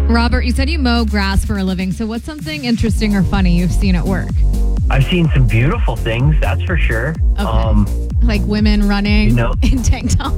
Robert, you said you mow grass for a living. So what's something interesting or funny you've seen at work? I've seen some beautiful things, that's for sure. Okay. Like women running in tank top.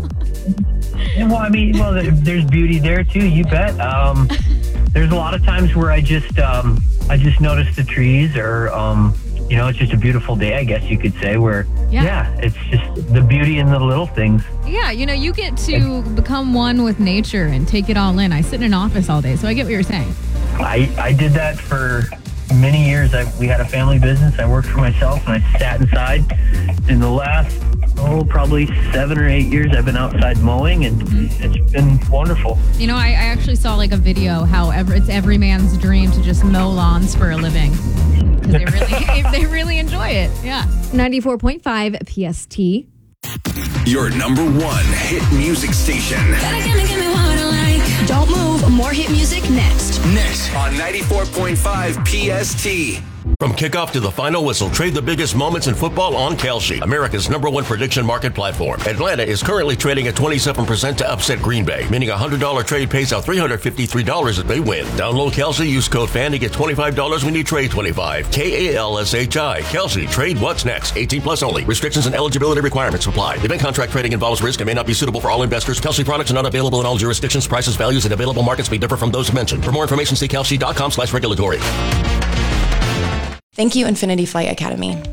There's beauty there too. You bet. There's a lot of times where I just notice the trees, or it's just a beautiful day, I guess you could say. Where it's just the beauty in the little things. Yeah, you get to become one with nature and take it all in. I sit in an office all day, so I get what you're saying. I did that for many years. We had a family business. I worked for myself, and I sat inside. In the last, probably 7 or 8 years, I've been outside mowing, and it's been wonderful. I actually saw like a video how it's every man's dream to just mow lawns for a living. They really enjoy it. Yeah. 94.5 PST. Your number one hit music station. Give me what I like. Don't move. More hit music next. Next on 94.5 PST. From kickoff to the final whistle, trade the biggest moments in football on Kalshi, America's #1 prediction market platform. Atlanta is currently trading at 27% to upset Green Bay, meaning a $100 trade pays out $353 if they win. Download Kalshi, use code FAN to get $25 when you trade 25. KALSHI. Kalshi. Trade what's next. 18 plus only. Restrictions and eligibility requirements apply. Event contract trading involves risk and may not be suitable for all investors. Kalshi products are not available in all jurisdictions. Prices, values, and available markets may differ from those mentioned. For more information, see kalshi.com/regulatory. Thank you, Infinity Flight Academy.